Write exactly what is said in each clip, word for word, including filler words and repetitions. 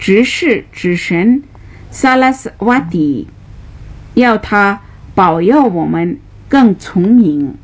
执事之神萨拉斯瓦蒂，要他保佑我们更聪明。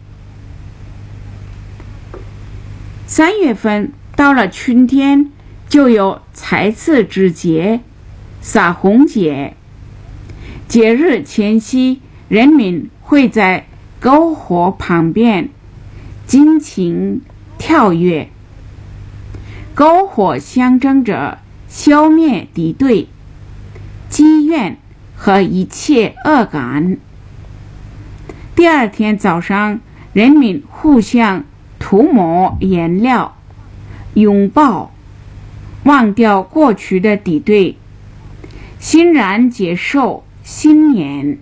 三月份到了春天，就有彩色之节、撒红节。节日前夕，人民会在篝火旁边尽情跳跃。篝火象征着消灭敌对、积怨和一切恶感。第二天早上，人民互相涂抹颜料，拥抱，忘掉过去的敌对，欣然接受新年。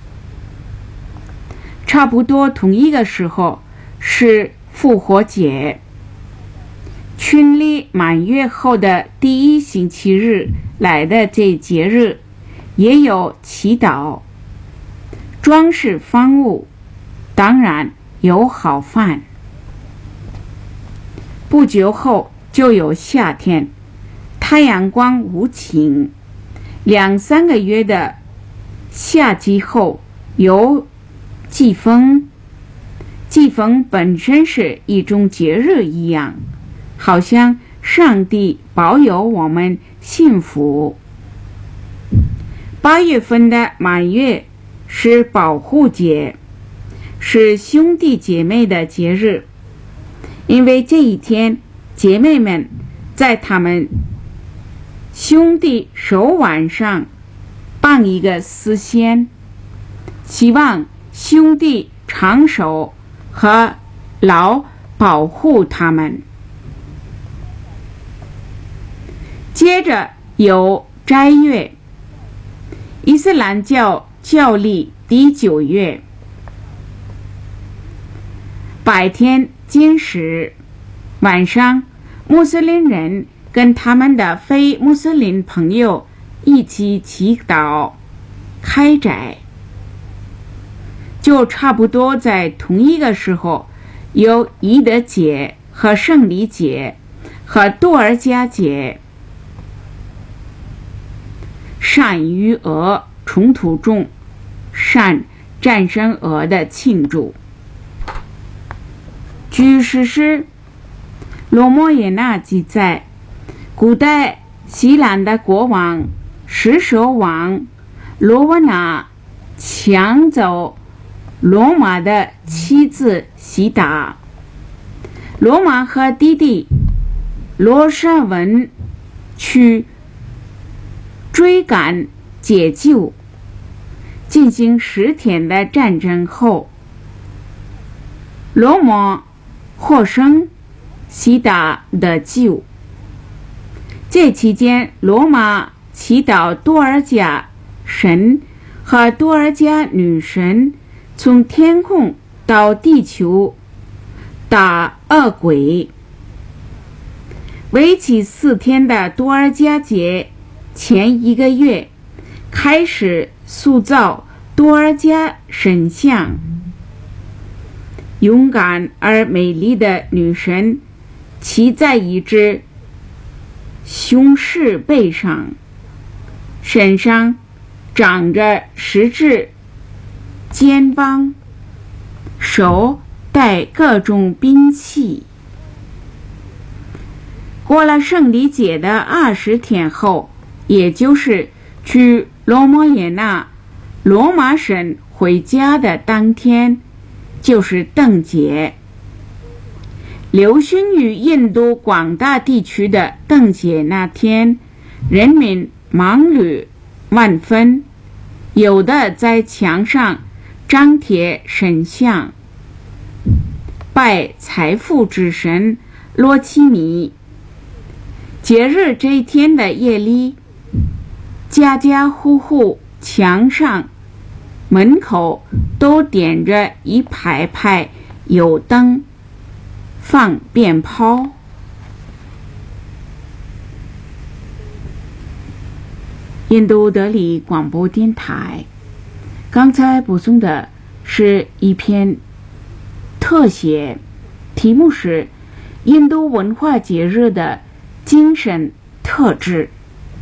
差不多同一个时候是复活节。春历满月后的第一星期日来的这节日，也有祈祷、装饰房屋，当然有好饭。不久后就有夏天，太阳光无情。两三个月的夏季后有季风。季风本身是一种节日一样，好像上帝保佑我们幸福。八月份的满月是保护节，是兄弟姐妹的节日，因为这一天姐妹们在他们兄弟手腕上绑一个丝线，希望兄弟长寿和牢保护他们。接着有斋月，伊斯兰教教历第九月。白天禁食，晚上穆斯林人跟他们的非穆斯林朋友一起祈祷、开斋。就差不多在同一个时候，有伊德节和圣礼节和多尔加节。善与恶冲突中，善战胜恶的庆祝。据史诗罗摩耶那记载，古代西兰的国王石蛇王罗瓦那抢走罗马的妻子西达，罗马和弟弟罗沙文去追赶解救。进行十天的战争后，罗马获胜，西达得救。这期间，罗马祈祷多尔加神和多尔加女神从天空到地球打恶鬼。为期四天的多尔加节前一个月，开始塑造多尔加神像。勇敢而美丽的女神骑在一只雄狮背上，身上长着十只肩膀，手带各种兵器。过了圣礼节的二十天后，也就是去罗摩耶那罗马神回家的当天，就是灯节。流行于印度广大地区的灯节那天，人民忙碌万分，有的在墙上张贴神像，拜财富之神罗奇米。节日这一天的夜里，家家户户墙上、门口都点着一排排油灯，放鞭炮。印度德里广播电台，刚才播送的是一篇特写，题目是印度文化节日的精神特质。